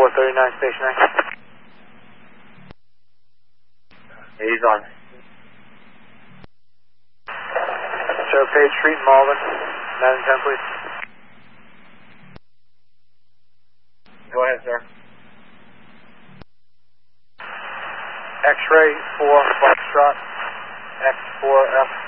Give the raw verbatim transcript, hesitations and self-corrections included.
four thirty-nine, station nine. He's on. Show Page Street, Malvern, nine and ten, please. Go ahead, sir. X-ray four, Foxtrot, X four F